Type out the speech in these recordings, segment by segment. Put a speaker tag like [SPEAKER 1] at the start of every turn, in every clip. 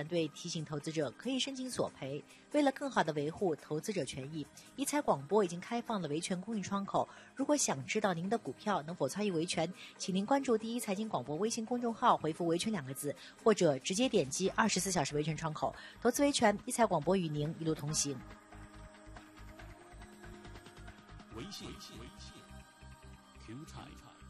[SPEAKER 1] 队提醒投资者可以申请索赔。为了更好地维护投资者权益，一财广播已经开放了维权公益窗口。如果想知道您的股票能否参与维权，请您关注第一财经广播微信公众号，回复"维权"2个字，或者直接点击24小时维权窗口。投资维权，一财广播与您一路同行。
[SPEAKER 2] 微信 Q 财，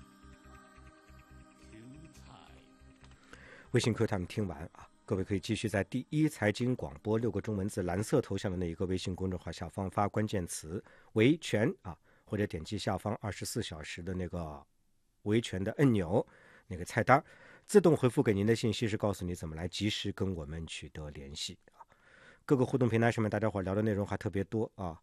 [SPEAKER 3] 微信 Q Time 听完啊，各位可以继续在第一财经广播6个中文字蓝色头像的那一个微信公众号下方发关键词维权啊，或者点击下方24小时的那个维权的按钮，那个菜单自动回复给您的信息是告诉你怎么来及时跟我们取得联系啊。各个互动平台上面大家伙聊的内容还特别多啊。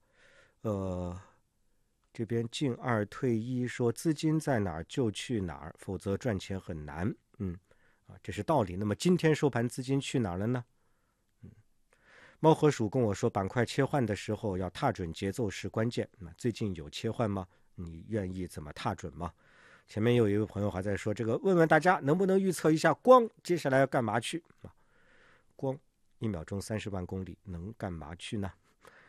[SPEAKER 3] 这边进2退1说资金在哪儿就去哪儿，否则赚钱很难。这是道理。那么今天收盘资金去哪儿了呢？猫和鼠跟我说，板块切换的时候要踏准节奏是关键。最近有切换吗？你愿意怎么踏准吗？前面有一位朋友还在说，这个问问大家能不能预测一下光接下来要干嘛去？光1秒钟30万公里能干嘛去呢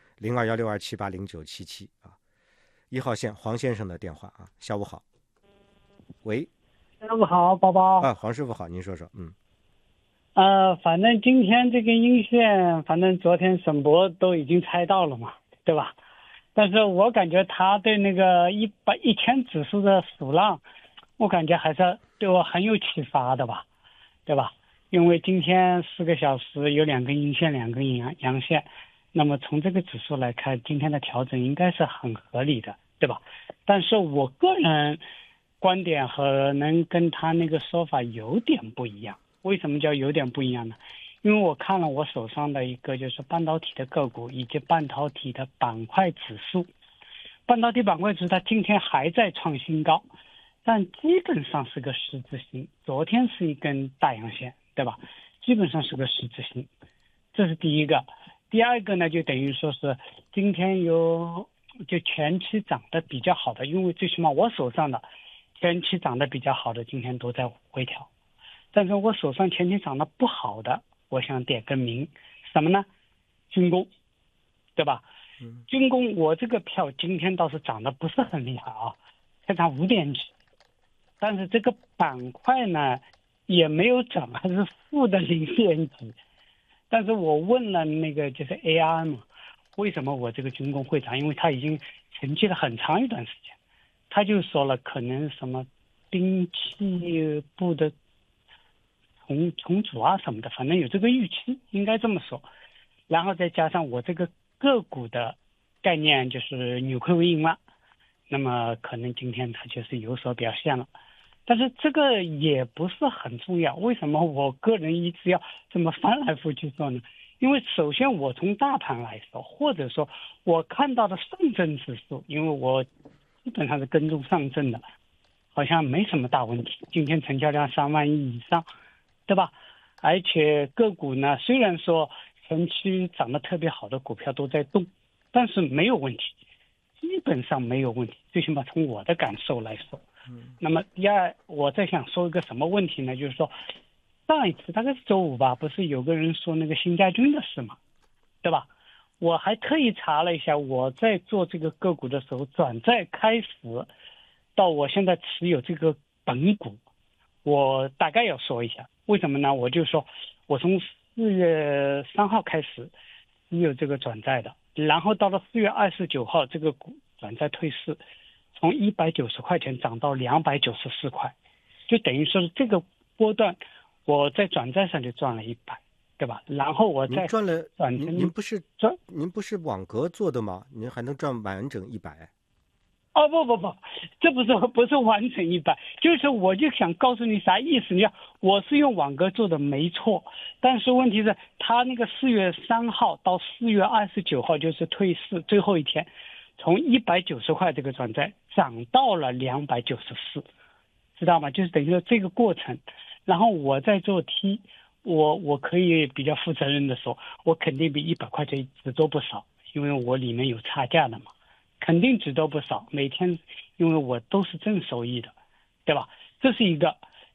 [SPEAKER 3] ？0216278097啊，1号线黄先生的电话啊，下午好。喂，
[SPEAKER 4] 下午好，宝宝
[SPEAKER 3] 啊，黄师傅好，您说说。
[SPEAKER 4] 反正今天这根阴线，反正昨天沈博都已经猜到了嘛，对吧？但是我感觉他对那个1000指数的数浪，我感觉还是对我很有启发的吧，对吧？因为今天4个小时有2根阴线，2根阳线，那么从这个指数来看，今天的调整应该是很合理的，对吧？但是我个人观点可能跟他那个说法有点不一样。为什么叫有点不一样呢？因为我看了我手上的一个就是半导体的个股以及半导体的板块指数，半导体板块指数它今天还在创新高，但基本上是个十字星，昨天是一根大阳线，对吧？基本上是个十字星，这是第一个。第二个呢，就等于说是今天就前期涨得比较好的，因为最起码我手上的前期涨得比较好的今天都在回调，但是我手上前期涨得不好的，我想点个名，什么呢？军工，对吧？军工我这个票今天倒是涨得不是很厉害啊，才涨5点几，但是这个板块呢也没有涨，还是负的0点几。但是我问了那个就是 AI 嘛，为什么我这个军工会涨？因为它已经沉寂了很长一段时间，他就说了可能什么兵器部的重组啊什么的，反正有这个预期，应该这么说。然后再加上我这个个股的概念就是扭亏为盈了，那么可能今天它就是有所表现了。但是这个也不是很重要，为什么我个人一直要这么翻来覆去说呢？因为首先我从大盘来说，或者说我看到的上证指数，因为我基本上是跟踪上证的，好像没什么大问题，今天成交量3万亿以上，对吧？而且个股呢，虽然说前期涨得特别好的股票都在动，但是没有问题，基本上没有问题，最起码从我的感受来说。那么第二，我在想说一个什么问题呢？就是说上一次大概是周5吧，不是有个人说那个新家军的事嘛，对吧？我还特意查了一下，我在做这个个股的时候，转债开始到我现在持有这个本股，我大概要说一下，为什么呢？我就说我从4月3号开始有这个转债的，然后到了4月29号这个股转债退市，从190块钱涨到294块，就等于说是这个波段我在转债上就赚了100，对吧？然后我再
[SPEAKER 3] 赚了，您不是网格做的吗？您还能赚完整100？
[SPEAKER 4] 哦不，这不是完整100，就是我就想告诉你啥意思？你看我是用网格做的没错，但是问题是他那个4月3号到4月29号就是退市最后一天，从190块这个转债涨到了294，知道吗？就是等于说这个过程，然后我在做 T， 我可以比较负责任的说，我肯定比100块钱只多不少，因为我里面有差价的嘛，肯定只多不少，每天因为我都是正收益的，对吧？这是一个。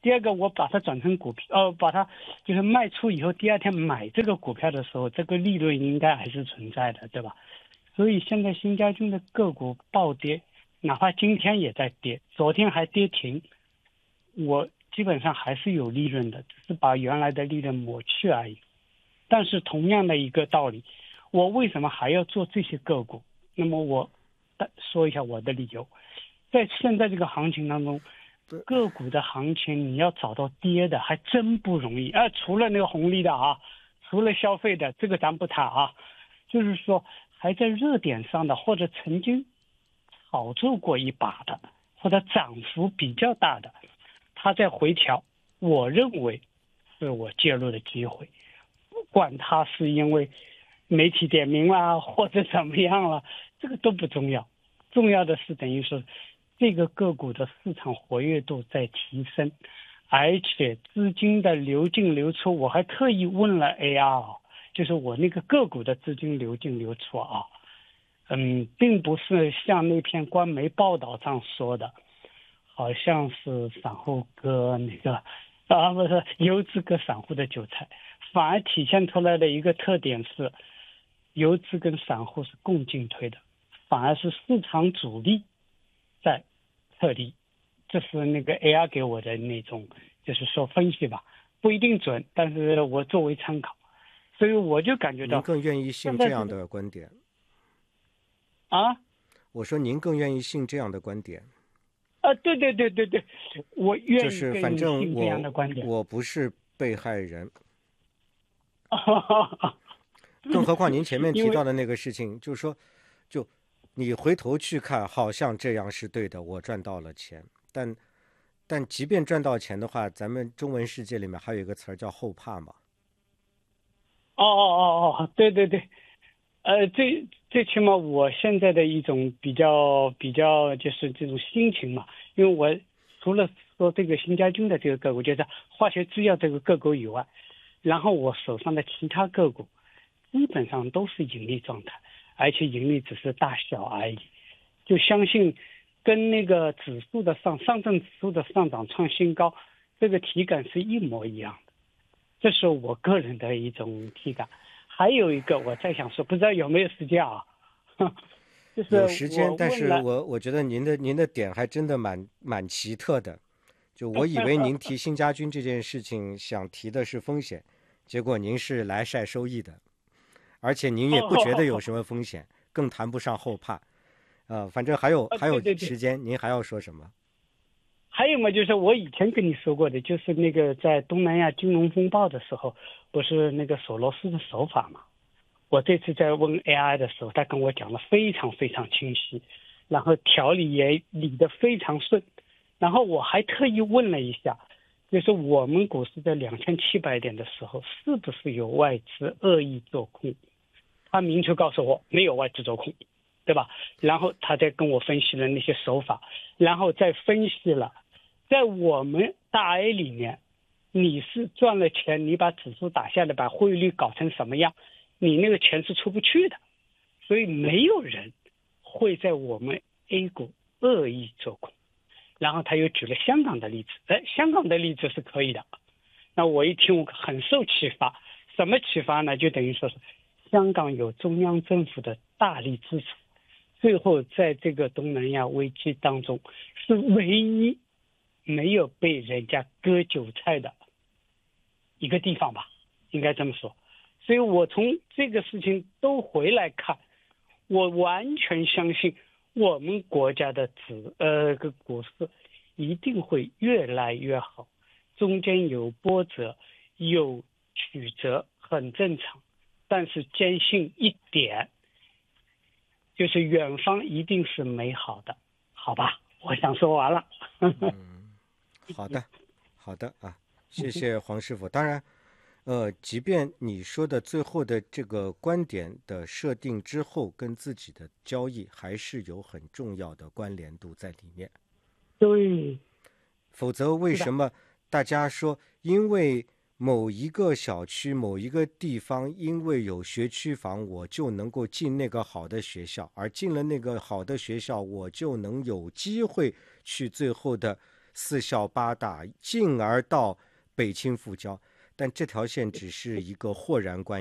[SPEAKER 4] 第二个我把它转成股票，把它就是卖出以后，第二天买这个股票的时候，这个利润应该还是存在的，对吧？所以现在新家军的个股暴跌，哪怕今天也在跌，昨天还跌停，我基本上还是有利润的，只是把原来的利润抹去而已。但是同样的一个道理，我为什么还要做这些个股？那么我说一下我的理由。在现在这个行情当中，个股的行情你要找到跌的还真不容易啊！除了那个红利的啊，除了消费的，这个咱不谈啊。就是说还在热点上的，或者曾经炒作过一把的，或者涨幅比较大的，它在回调，我认为是我介入的机会。不管它是因为媒体点名啦，或者怎么样了，这个都不重要。重要的是等于说这个个股的市场活跃度在提升，而且资金的流进流出，我还特意问了 AR， 就是我那个个股的资金流进流出啊，并不是像那篇官媒报道上说的，好像是散户割那个不是游资割散户的韭菜，反而体现出来的一个特点是，游资跟散户是共进退的，反而是市场主力在撤离，这是那个 AR 给我的那种，就是说分析吧，不一定准，但是我作为参考，所以我就感觉到
[SPEAKER 3] 您更愿意信这样的观点
[SPEAKER 4] 啊？
[SPEAKER 3] 我说您更愿意信这样的观点
[SPEAKER 4] 对，我愿意
[SPEAKER 3] 就是反正
[SPEAKER 4] 信这样的观点。
[SPEAKER 3] 我不是被害人。更何况您前面提到的那个事情，就是说，就你回头去看，好像这样是对的，我赚到了钱，但即便赚到钱的话，咱们中文世界里面还有一个词儿叫后怕嘛。
[SPEAKER 4] 对，最起码我现在的一种比较就是这种心情嘛，因为我除了说这个新家军的这个个股，就是化学制药这个个股以外，然后我手上的其他个股基本上都是盈利状态，而且盈利只是大小而已，就相信跟那个指数的上证指数的上涨创新高，这个体感是一模一样的，这是我个人的一种体感。还有一个我在想说，不知道有没有时间啊？就是
[SPEAKER 3] 有时间，但是我觉得您的点还真的蛮奇特的。就我以为您提新家军这件事情想提的是风险，结果您是来晒收益的，而且您也不觉得有什么风险，更谈不上后怕。反正还有时间，您还要说什么？
[SPEAKER 4] 还有嘛，就是我以前跟你说过的，就是那个在东南亚金融风暴的时候，不是那个索罗斯的手法嘛？我这次在问 AI 的时候，他跟我讲的非常非常清晰，然后条理也理得非常顺。然后我还特意问了一下，就是我们股市在2700点的时候，是不是有外资恶意做空？他明确告诉我没有外资做空，对吧？然后他再跟我分析了那些手法，然后再分析了在我们大 A 里面，你是赚了钱，你把指数打下来，把汇率搞成什么样，你那个钱是出不去的，所以没有人会在我们 A 股恶意做空。然后他又举了香港的例子，香港的例子是可以的。那我一听我很受启发，什么启发呢？就等于说是香港有中央政府的大力支持，最后在这个东南亚危机当中是唯一没有被人家割韭菜的一个地方吧，应该这么说。所以我从这个事情都回来看，我完全相信我们国家的股市一定会越来越好，中间有波折有曲折很正常，但是坚信一点，就是远方一定是美好的，好吧？我想说完了。
[SPEAKER 3] 好的啊，谢谢黄师傅。当然即便你说的最后的这个观点的设定之后跟自己的交易还是有很重要的关联度在里面。
[SPEAKER 4] 对，
[SPEAKER 3] 否则为什么大家说因为某一个小区某一个地方因为有学区房我就能够进那个好的学校，而进了那个好的学校我就能有机会去最后的四校八大，进而到北清复交。但这条线只是一个豁然关